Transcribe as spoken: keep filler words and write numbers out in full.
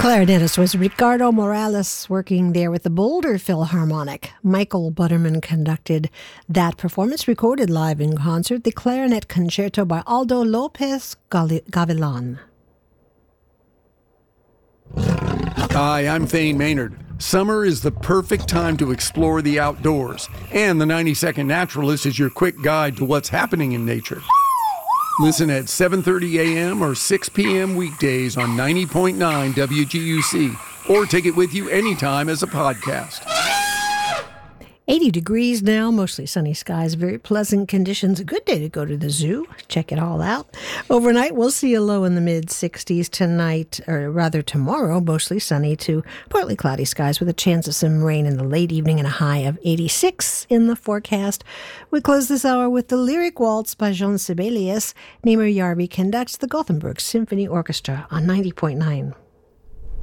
Clarinetist was Ricardo Morales, working there with the Boulder Philharmonic. Michael Butterman conducted that performance, recorded live in concert, the Clarinet Concerto by Aldo Lopez Gavilan. Hi, I'm Thane Maynard. Summer is the perfect time to explore the outdoors, and the ninety second Naturalist is your quick guide to what's happening in nature. Listen at seven thirty a.m. or six p.m. weekdays on ninety point nine W G U C, or take it with you anytime as a podcast. eighty degrees now, mostly sunny skies, very pleasant conditions. A good day to go to the zoo. Check it all out. Overnight, we'll see a low in the mid-sixties tonight, or rather tomorrow, mostly sunny to partly cloudy skies with a chance of some rain in the late evening and a high of eighty-six in the forecast. We close this hour with the Lyric Waltz by Jean Sibelius. Namer Yarvi conducts the Gothenburg Symphony Orchestra on ninety point nine.